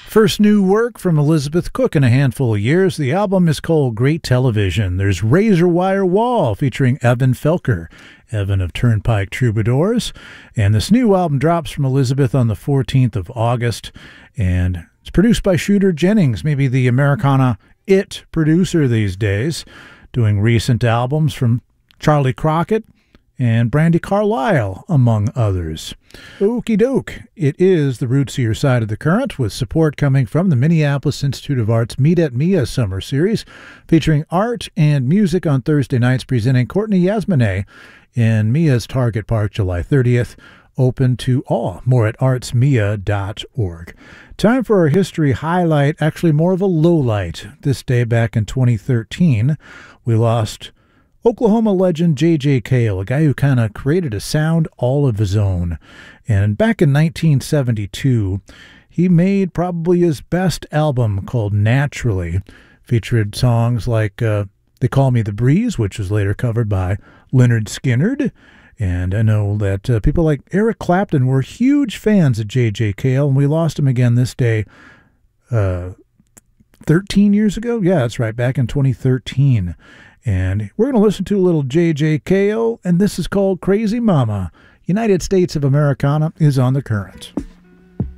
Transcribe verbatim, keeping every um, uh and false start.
First new work from Elizabeth Cook in a handful of years. The album is called Great Television. There's Razor Wire Wall featuring Evan Felker, Evan of Turnpike Troubadours. And this new album drops from Elizabeth on the fourteenth of August. And it's produced by Shooter Jennings, maybe the Americana it producer these days, doing recent albums from Charlie Crockett and Brandi Carlile, among others. Okie doke. It is the Roots of Your Side of the Current, with support coming from the Minneapolis Institute of Art's Meet at Mia Summer Series, featuring art and music on Thursday nights, presenting Courtney Yasmine in Mia's Target Park July thirtieth. Open to all. More at arts mia dot org. Time for our history highlight, actually more of a lowlight. This day back in twenty thirteen, we lost Oklahoma legend J J Cale, a guy who kind of created a sound all of his own. And back in nineteen seventy-two, he made probably his best album called Naturally. Featured songs like uh, They Call Me the Breeze, which was later covered by Lynyrd Skynyrd. And I know that uh, people like Eric Clapton were huge fans of J J Cale, and we lost him again this day uh, thirteen years ago. Yeah, that's right, back in twenty thirteen. And we're going to listen to a little J J Cale, and this is called Crazy Mama. United States of Americana is on the Current.